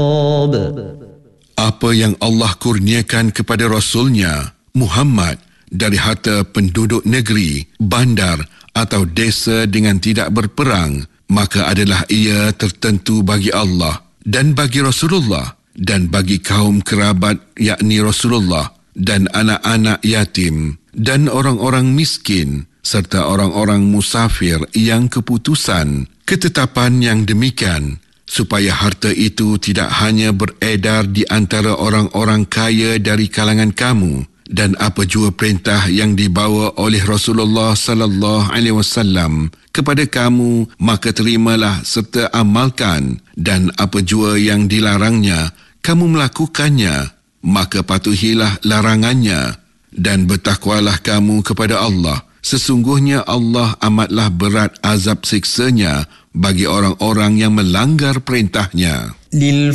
Apa yang Allah kurniakan kepada Rasulnya, Muhammad, dari harta penduduk negeri, bandar atau desa dengan tidak berperang, maka adalah ia tertentu bagi Allah dan bagi Rasulullah dan bagi kaum kerabat yakni Rasulullah dan anak-anak yatim dan orang-orang miskin serta orang-orang musafir yang keputusan. Ketetapan yang demikian supaya harta itu tidak hanya beredar di antara orang-orang kaya dari kalangan kamu, dan apa jua perintah yang dibawa oleh Rasulullah sallallahu alaihi wasallam kepada kamu, maka terimalah serta amalkan, dan apa jua yang dilarangnya kamu melakukannya, maka patuhilah larangannya, dan bertakwalah kamu kepada Allah. Sesungguhnya Allah amatlah berat azab siksanya bagi orang-orang yang melanggar perintahnya.